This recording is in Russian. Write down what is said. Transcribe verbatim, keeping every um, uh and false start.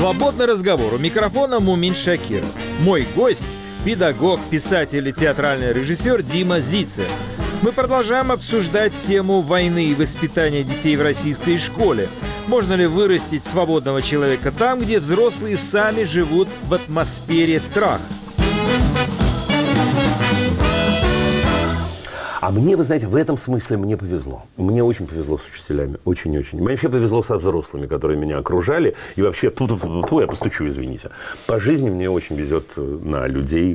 Свободный разговор. У микрофона Мумин Шакиров. Мой гость – педагог, писатель и театральный режиссер Дима Зицер. Мы продолжаем обсуждать тему войны и воспитания детей в российской школе. Можно ли вырастить свободного человека там, где взрослые сами живут в атмосфере страха? А мне, вы знаете, в этом смысле мне повезло. Мне очень повезло с учителями. Очень-очень. Мне вообще повезло со взрослыми, которые меня окружали. И вообще, тьфу-тьфу-тьфу, я постучу, извините. По жизни мне очень везет на людей,